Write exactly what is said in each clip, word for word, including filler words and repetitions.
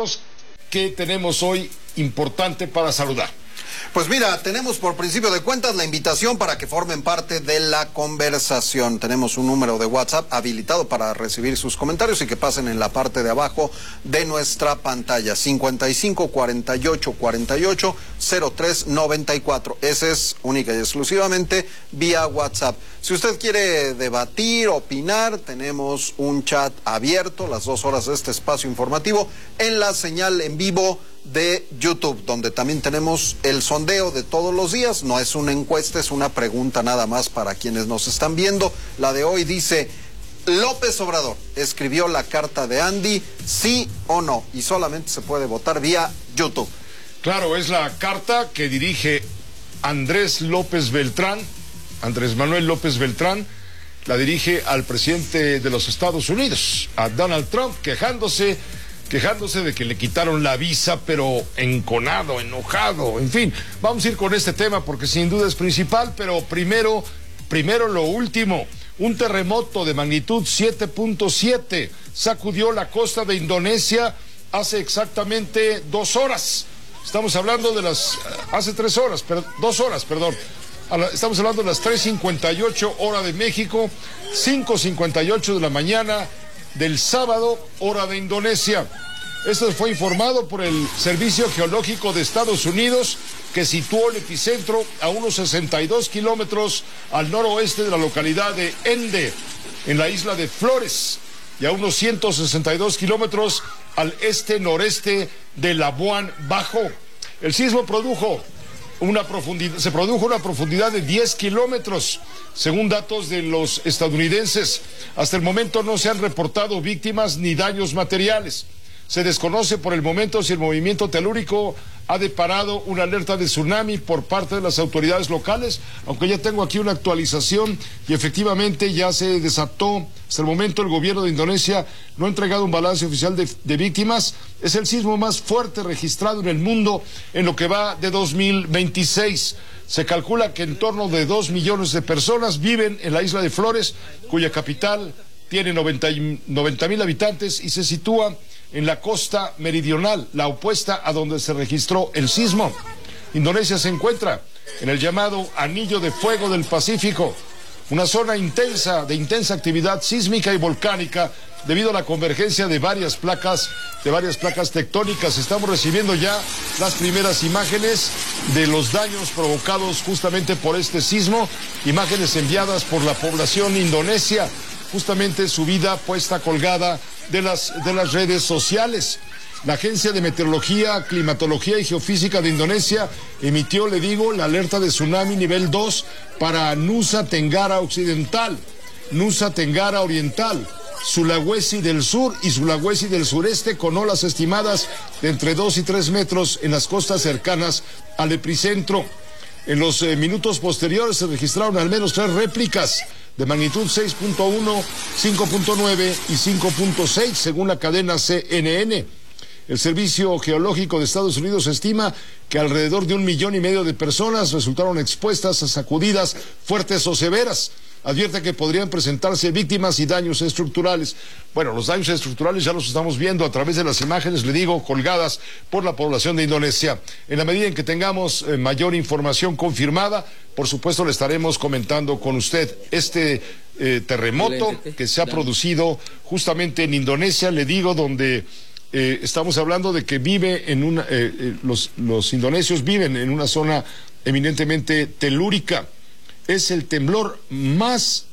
Carlos, ¿qué tenemos hoy importante para saludar? Pues mira, tenemos por principio de cuentas la invitación para que formen parte de la conversación. Tenemos un número de WhatsApp habilitado para recibir sus comentarios y que pasen en la parte de abajo de nuestra pantalla. cincuenta y cinco, cuarenta y ocho, cuarenta y ocho, cero tres noventa y cuatro. Ese es única y exclusivamente vía WhatsApp. Si usted quiere debatir, opinar, tenemos un chat abierto las dos horas de este espacio informativo en la señal en vivo de YouTube, donde también tenemos el sondeo de todos los días. No es una encuesta, es una pregunta nada más para quienes nos están viendo. La de hoy dice: López Obrador escribió la carta de Andy, ¿sí o no? Y solamente se puede votar vía YouTube. Claro, es la carta que dirige Andrés López Beltrán, Andrés Manuel López Beltrán, la dirige al presidente de los Estados Unidos, a Donald Trump, quejándose quejándose de que le quitaron la visa, pero enconado, enojado, en fin. Vamos a ir con este tema porque sin duda es principal, pero primero, primero lo último. Un terremoto de magnitud siete punto siete sacudió la costa de Indonesia hace exactamente dos horas. Estamos hablando de las, hace tres horas, pero, dos horas, perdón. Estamos hablando de las tres cincuenta y ocho hora de México, cinco cincuenta y ocho de la mañana del sábado, hora de Indonesia. Esto fue informado por el Servicio Geológico de Estados Unidos, que situó el epicentro a unos sesenta y dos kilómetros al noroeste de la localidad de Ende, en la isla de Flores, y a unos ciento sesenta y dos kilómetros al este-noreste de Labuan Bajo. El sismo produjo una profundidad, se produjo una profundidad de diez kilómetros, según datos de los estadounidenses. Hasta el momento no se han reportado víctimas ni daños materiales. Se desconoce por el momento si el movimiento telúrico ha deparado una alerta de tsunami por parte de las autoridades locales, aunque ya tengo aquí una actualización y efectivamente ya se desató. Hasta el momento el gobierno de Indonesia no ha entregado un balance oficial de, de víctimas. Es el sismo más fuerte registrado en el mundo en lo que va de dos mil veintiséis. Se calcula que en torno de dos millones de personas viven en la isla de Flores, cuya capital tiene noventa mil habitantes y se sitúa en la costa meridional, la opuesta a donde se registró el sismo. Indonesia se encuentra en el llamado Anillo de Fuego del Pacífico, una zona intensa de intensa actividad sísmica y volcánica debido a la convergencia de varias placas, de varias placas tectónicas. Estamos recibiendo ya las primeras imágenes de los daños provocados justamente por este sismo, imágenes enviadas por la población indonesia, justamente su vida puesta colgada de las, de las redes sociales. La Agencia de Meteorología, Climatología y Geofísica de Indonesia emitió, le digo, la alerta de tsunami nivel dos para Nusa Tenggara Occidental, Nusa Tenggara Oriental, Sulawesi del Sur y Sulawesi del Sureste, con olas estimadas de entre dos y tres metros en las costas cercanas al epicentro. En los eh, minutos posteriores se registraron al menos tres réplicas de magnitud seis punto uno, cinco punto nueve y cinco punto seis, según la cadena C N N. El Servicio Geológico de Estados Unidos estima que alrededor de un millón y medio de personas resultaron expuestas a sacudidas fuertes o severas. Advierte que podrían presentarse víctimas y daños estructurales. Bueno, los daños estructurales ya los estamos viendo a través de las imágenes, le digo, colgadas por la población de Indonesia. En la medida en que tengamos eh, mayor información confirmada, por supuesto le estaremos comentando con usted este eh, terremoto que se ha producido justamente en Indonesia, le digo, donde eh, estamos hablando de que vive en una, eh, eh, los, los indonesios viven en una zona eminentemente telúrica. Es el temblor más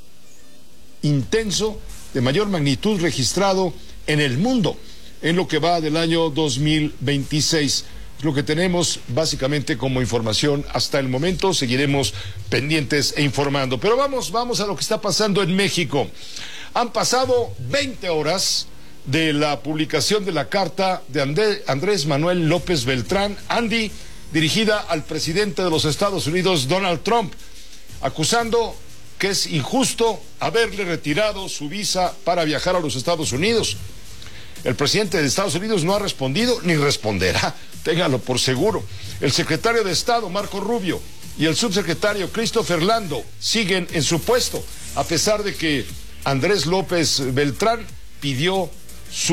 intenso, de mayor magnitud registrado en el mundo, en lo que va del año dos mil veintiséis. Es lo que tenemos básicamente como información hasta el momento. Seguiremos pendientes e informando. Pero vamos, vamos a lo que está pasando en México. Han pasado veinte horas de la publicación de la carta de André, Andrés Manuel López Beltrán, Andy, dirigida al presidente de los Estados Unidos, Donald Trump, acusando que es injusto haberle retirado su visa para viajar a los Estados Unidos. El presidente de Estados Unidos no ha respondido ni responderá, téngalo por seguro. El secretario de Estado, Marco Rubio, y el subsecretario Christopher Lando siguen en su puesto, a pesar de que Andrés López Beltrán pidió su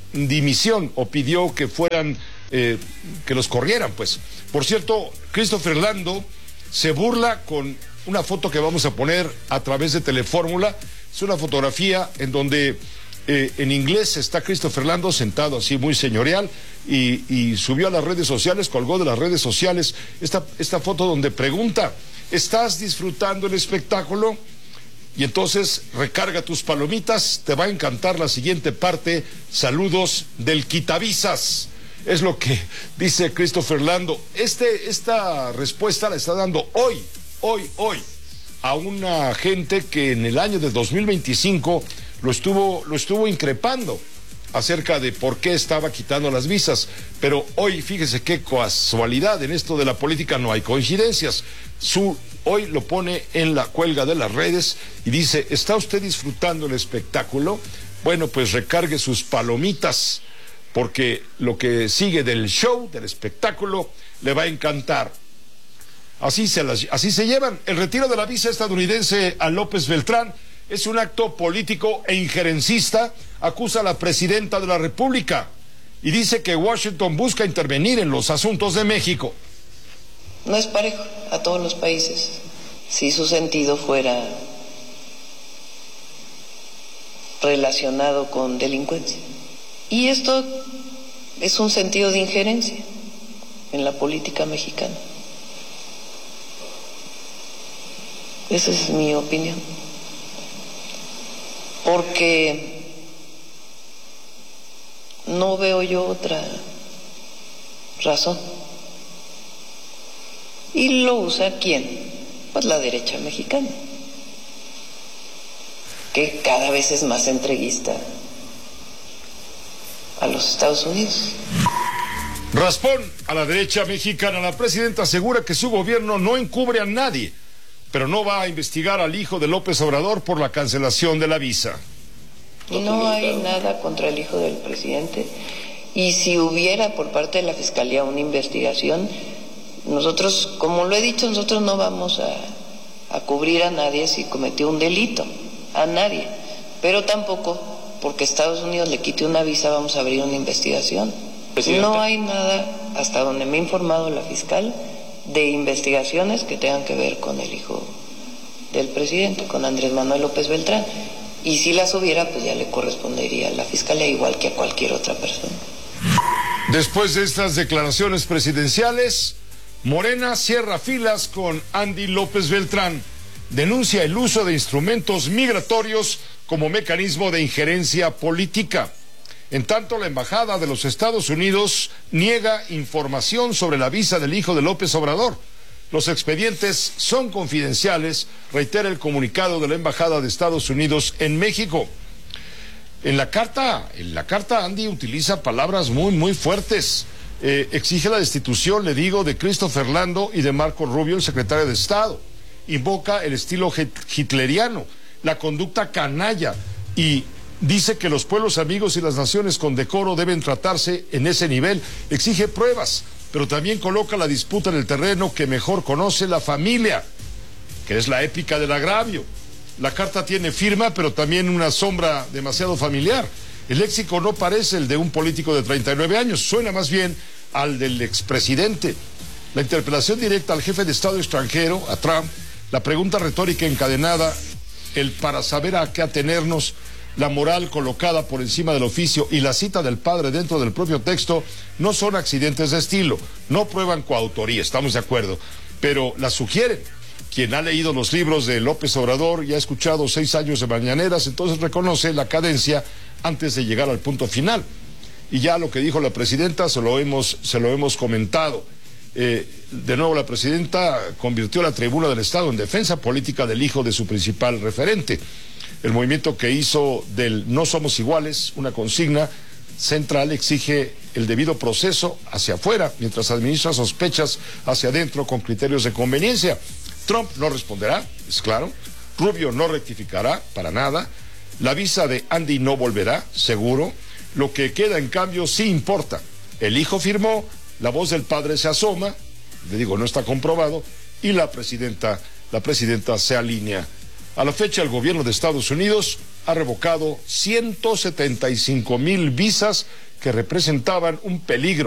dimisión o pidió que fueran, eh, que los corrieran, pues. Por cierto, Christopher Lando se burla con una foto que vamos a poner a través de Telefórmula. Es una fotografía en donde eh, en inglés está Christopher Lando sentado así muy señorial y, y subió a las redes sociales, colgó de las redes sociales esta, esta foto donde pregunta: ¿estás disfrutando el espectáculo? Y entonces recarga tus palomitas, te va a encantar la siguiente parte. Saludos del quitavisas. Es lo que dice Christopher Lando. Este, esta respuesta la está dando hoy, hoy, hoy, a una gente que en el año de dos mil veinticinco lo estuvo, lo estuvo increpando acerca de por qué estaba quitando las visas. Pero hoy, fíjese qué casualidad, en esto de la política no hay coincidencias. Su, hoy lo pone en la cuelga de las redes y dice: ¿está usted disfrutando el espectáculo? Bueno, pues recargue sus palomitas, porque lo que sigue del show, del espectáculo, le va a encantar. Así se, las, así se llevan. El retiro de la visa estadounidense a López Beltrán es un acto político e injerencista, acusa a la presidenta de la República y dice que Washington busca intervenir en los asuntos de México. No es parejo a todos los países. Si su sentido fuera relacionado con delincuencia. Y esto es un sentido de injerencia en la política mexicana. Esa es mi opinión. Porque no veo yo otra razón. ¿Y lo usa quién? Pues la derecha mexicana, que cada vez es más entreguista a los Estados Unidos. Raspón a la derecha mexicana. La presidenta asegura que su gobierno no encubre a nadie, pero no va a investigar al hijo de López Obrador por la cancelación de la visa. No hay nada contra el hijo del presidente, y si hubiera por parte de la Fiscalía una investigación, nosotros, como lo he dicho, nosotros no vamos a, a cubrir a nadie si cometió un delito, a nadie, pero tampoco porque Estados Unidos le quite una visa vamos a abrir una investigación. ¿Presidente? No hay nada, hasta donde me ha informado la fiscal, de investigaciones que tengan que ver con el hijo del presidente, con Andrés Manuel López Beltrán. Y si las hubiera, pues ya le correspondería a la fiscalía igual que a cualquier otra persona. Después de estas declaraciones presidenciales, Morena cierra filas con Andy López Beltrán. Denuncia el uso de instrumentos migratorios como mecanismo de injerencia política. En tanto, la Embajada de los Estados Unidos niega información sobre la visa del hijo de López Obrador. Los expedientes son confidenciales, reitera el comunicado de la Embajada de Estados Unidos en México. En la carta, en la carta Andy utiliza palabras muy, muy fuertes. Eh, exige la destitución, le digo, de Christopher Lando y de Marco Rubio, el secretario de Estado. Invoca el estilo hitleriano, la conducta canalla, y dice que los pueblos amigos y las naciones con decoro deben tratarse en ese nivel. Exige pruebas, pero también coloca la disputa en el terreno que mejor conoce la familia, que es la épica del agravio. La carta tiene firma, pero también una sombra demasiado familiar. El léxico no parece el de un político de treinta y nueve años, suena más bien al del expresidente. La interpelación directa al jefe de Estado extranjero, a Trump, la pregunta retórica encadenada, el para saber a qué atenernos, la moral colocada por encima del oficio y la cita del padre dentro del propio texto no son accidentes de estilo, no prueban coautoría, estamos de acuerdo, pero la sugieren. Quien ha leído los libros de López Obrador y ha escuchado seis años de mañaneras, entonces reconoce la cadencia antes de llegar al punto final. Y ya lo que dijo la presidenta se lo hemos, se lo hemos comentado. Eh, de nuevo, la presidenta convirtió la tribuna del Estado en defensa política del hijo de su principal referente. El movimiento que hizo del no somos iguales, una consigna central, exige el debido proceso hacia afuera, mientras administra sospechas hacia adentro con criterios de conveniencia. Trump no responderá, es claro. Rubio no rectificará, para nada. La visa de Andy no volverá, seguro. Lo que queda, en cambio, sí importa. El hijo firmó, la voz del padre se asoma, le digo, no está comprobado, y la presidenta, la presidenta se alinea. A la fecha, el gobierno de Estados Unidos ha revocado ciento setenta y cinco mil visas que representaban un peligro